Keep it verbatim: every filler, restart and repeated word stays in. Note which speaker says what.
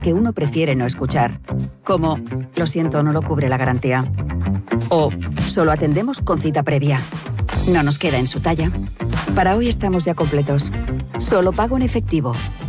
Speaker 1: que uno prefiere no escuchar, como «Lo siento, no lo cubre la garantía» o «Solo atendemos con cita previa». No nos queda en su talla. Para hoy estamos ya completos. Solo pago en efectivo.